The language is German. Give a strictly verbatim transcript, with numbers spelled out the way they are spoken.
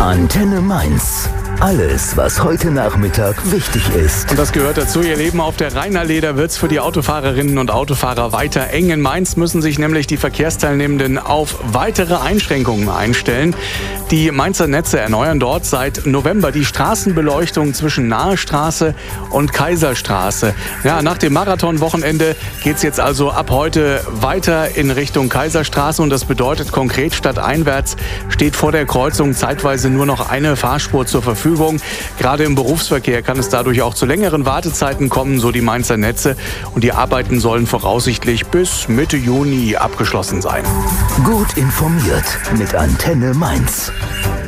Antenne Mainz. Alles, was heute Nachmittag wichtig ist. Und das gehört dazu. Ihr Leben auf der Rheinallee, da wird es für die Autofahrerinnen und Autofahrer weiter eng. In Mainz müssen sich nämlich die Verkehrsteilnehmenden auf weitere Einschränkungen einstellen. Die Mainzer Netze erneuern dort seit November die Straßenbeleuchtung zwischen Nahe Straße und Kaiserstraße. Ja, nach dem Marathonwochenende geht es jetzt also ab heute weiter in Richtung Kaiserstraße. Und das bedeutet konkret, stadteinwärts steht vor der Kreuzung zeitweise nur noch eine Fahrspur zur Verfügung. Gerade im Berufsverkehr kann es dadurch auch zu längeren Wartezeiten kommen, so die Mainzer Netze. Und die Arbeiten sollen voraussichtlich bis Mitte Juni abgeschlossen sein. Gut informiert mit Antenne Mainz.